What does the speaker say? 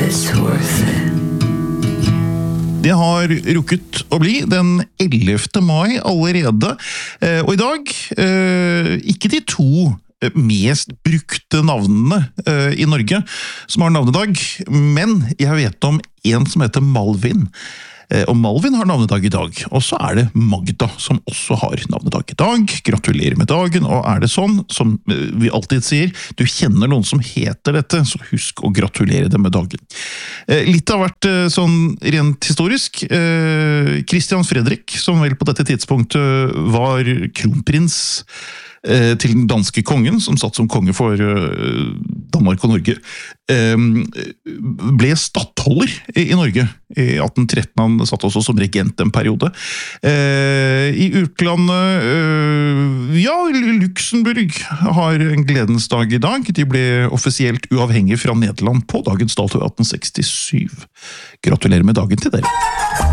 it's worth it. Det har rukket å bli den 11. mai allerede, og i dag ikke de to mest brukte navnene i Norge som har navnedag, men jeg vet om en som heter Malvin. Og Malvin har navnedag i dag, og så det Magda som også har navnedag i dag. Gratulerer med dagen, og det sånn, som vi alltid sier, du kjenner noen som heter dette, så husk å gratulere dem med dagen. Litt har vært sånn rent historisk. Christian Fredrik, som vel på dette tidspunktet var kronprins til den danske kongen, som satt som konge for Danmark og Norge, ble stattholder i Norge i 1813. Han satt også som regent en periode. I utlandet, Luxemburg har en gledens dag i dag. De ble offisielt uavhengige fra Nederland på dagens dato 1867. Gratulerer med dagen til dere.